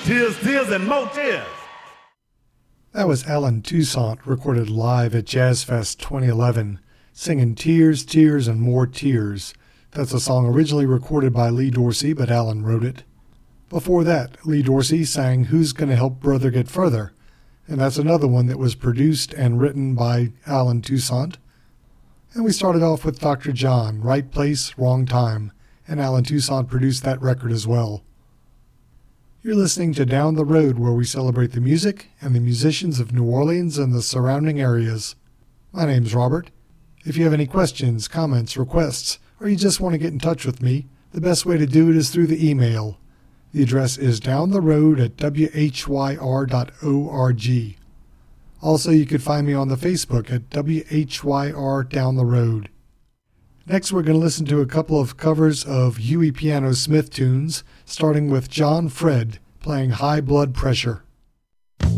Tears, tears, and more tears. That was Alan Toussaint, recorded live at Jazz Fest 2011, singing Tears, Tears, and More Tears. That's a song originally recorded by Lee Dorsey, but Alan wrote it. Before that, Lee Dorsey sang Who's Gonna Help Brother Get Further, and that's another one that was produced and written by Alan Toussaint. And we started off with Dr. John, Right Place, Wrong Time, and Alan Toussaint produced that record as well. You're listening to Down the Road, where we celebrate the music and the musicians of New Orleans and the surrounding areas. My name's Robert. If you have any questions, comments, requests, or you just want to get in touch with me, the best way to do it is through the email. The address is downtheroad@whyr.org. Also, you could find me on the Facebook at WHYR Down the Road. Next, we're going to listen to a couple of covers of Huey Piano Smith tunes, starting with John Fred playing High Blood Pressure.